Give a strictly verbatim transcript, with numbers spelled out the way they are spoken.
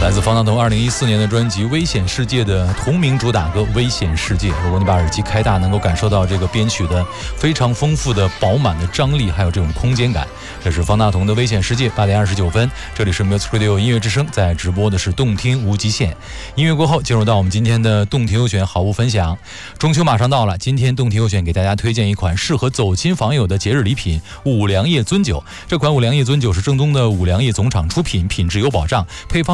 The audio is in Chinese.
来自方大同二零一四年的专辑《危险世界》的同名主打歌《危险世界》。如果你把耳机开大，能够感受到这个编曲的非常丰富的饱满的张力，还有这种空间感。这是方大同的《危险世界》，八点二十九分，这里是 Music Radio 音乐之声，在直播的是动听无极限。音乐过后，进入到我们今天的动听优选好物分享。中秋马上到了，今天动听优选给大家推荐一款适合走亲访友的节日礼品——五粮液樽酒。这款五粮液樽酒是正宗的五粮液总厂出品，品质有保障，配方